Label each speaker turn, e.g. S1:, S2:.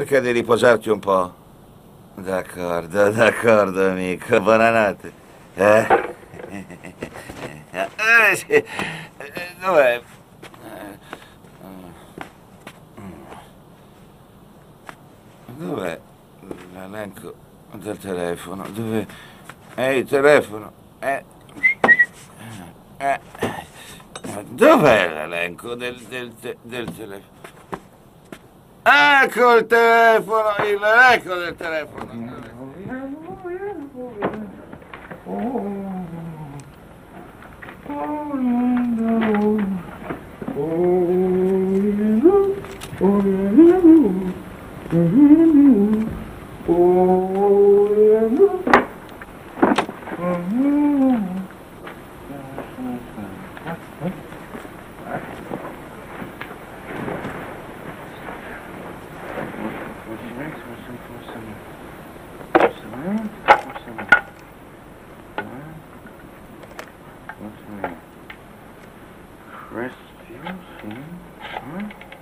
S1: cerca di riposarti un po'. D'accordo, amico. Buonanotte. Sì. Dov'è? Dov'è l'elenco del telefono? Dove? Il telefono? Eh, Dov'è l'elenco del telefono? Ecco il telefono, l'elenco del telefono. Rest feels,